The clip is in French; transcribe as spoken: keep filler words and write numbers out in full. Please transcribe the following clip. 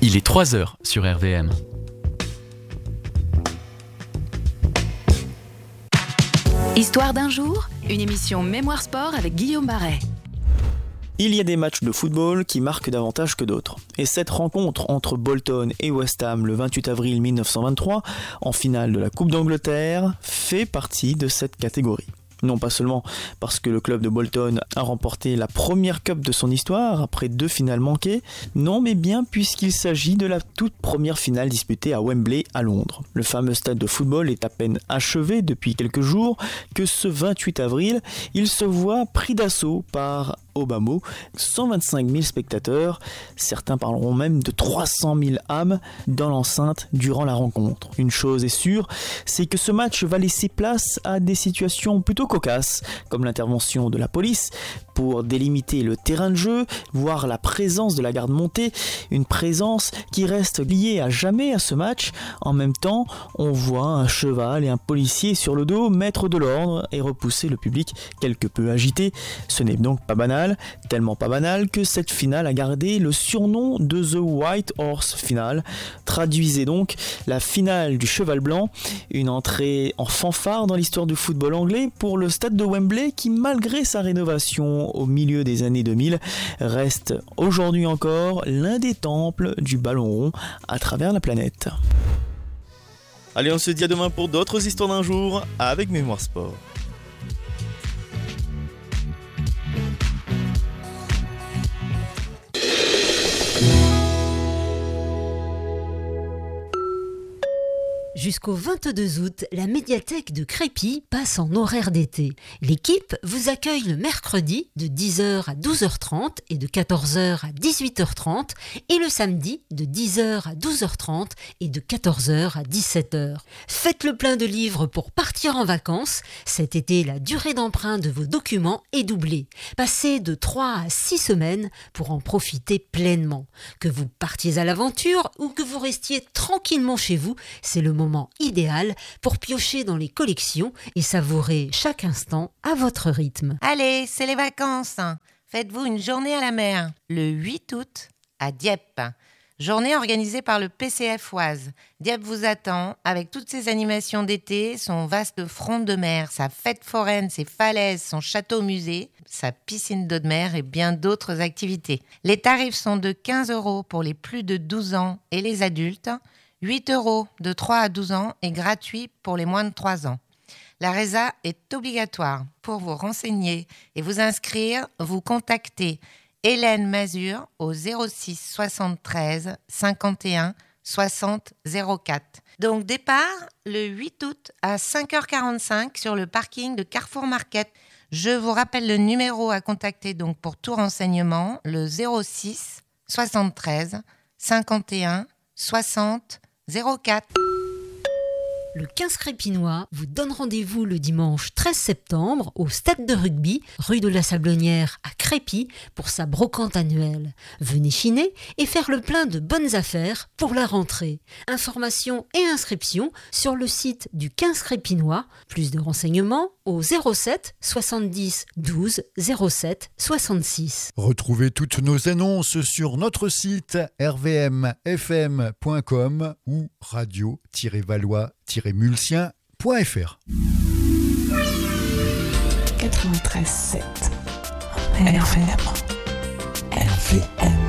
Il est trois heures sur R V M. Histoire d'un jour, une émission Mémoire Sport avec Guillaume Barret. Il y a des matchs de football qui marquent davantage que d'autres. Et cette rencontre entre Bolton et West Ham le vingt-huit avril mille neuf cent vingt-trois, en finale de la Coupe d'Angleterre, fait partie de cette catégorie. Non pas seulement parce que le club de Bolton a remporté la première cup de son histoire après deux finales manquées, non mais bien puisqu'il s'agit de la toute première finale disputée à Wembley à Londres. Le fameux stade de football est à peine achevé depuis quelques jours que ce vingt-huit avril, il se voit pris d'assaut par au bas mot, cent vingt-cinq mille spectateurs, certains parleront même de trois cent mille âmes dans l'enceinte durant la rencontre. Une chose est sûre, c'est que ce match va laisser place à des situations plutôt cocasses, comme l'intervention de la police pour délimiter le terrain de jeu, voire la présence de la garde montée, une présence qui reste liée à jamais à ce match. En même temps, on voit un cheval et un policier sur le dos mettre de l'ordre et repousser le public quelque peu agité. Ce n'est donc pas banal, tellement pas banal que cette finale a gardé le surnom de The White Horse Finale. Traduisez donc la finale du cheval blanc, une entrée en fanfare dans l'histoire du football anglais pour le stade de Wembley qui, malgré sa rénovation au milieu des années deux mille, reste aujourd'hui encore l'un des temples du ballon rond à travers la planète. Allez, on se dit à demain pour d'autres histoires d'un jour avec Mémoire Sport. Jusqu'au vingt-deux août, la médiathèque de Crépy passe en horaire d'été. L'équipe vous accueille le mercredi de dix heures à douze heures trente et de quatorze heures à dix-huit heures trente et le samedi de dix heures à douze heures trente et de quatorze heures à dix-sept heures. Faites le plein de livres pour partir en vacances. Cet été, la durée d'emprunt de vos documents est doublée. Passez de trois à six semaines pour en profiter pleinement. Que vous partiez à l'aventure ou que vous restiez tranquillement chez vous, c'est le moment idéal pour piocher dans les collections et savourer chaque instant à votre rythme. Allez, c'est les vacances. Faites-vous une journée à la mer le huit août à Dieppe. Journée organisée par le P C F Oise. Dieppe vous attend avec toutes ses animations d'été, son vaste front de mer, sa fête foraine, ses falaises, son château-musée, sa piscine d'eau de mer et bien d'autres activités. Les tarifs sont de quinze euros pour les plus de douze ans et les adultes, huit euros de trois à douze ans et gratuit pour les moins de trois ans. La résa est obligatoire. Pour vous renseigner et vous inscrire, vous contactez Hélène Mazur au zéro six soixante-treize cinquante et un soixante zéro quatre. Donc départ le huit août à cinq heures quarante-cinq sur le parking de Carrefour Market. Je vous rappelle le numéro à contacter donc pour tout renseignement, le zéro six soixante-treize cinquante et un soixante zéro quatre. Le quinze Crépinois vous donne rendez-vous le dimanche treize septembre au stade de rugby, rue de la Sablonnière à Crépy pour sa brocante annuelle. Venez chiner et faire le plein de bonnes affaires pour la rentrée. Informations et inscriptions sur le site du quinze Crépinois. Plus de renseignements au zéro sept soixante-dix douze zéro sept soixante-six. Retrouvez toutes nos annonces sur notre site r v m f m point com ou radio tiret valois tiret mulsien point f r. quatre-vingt-treize sept R V M. R V M.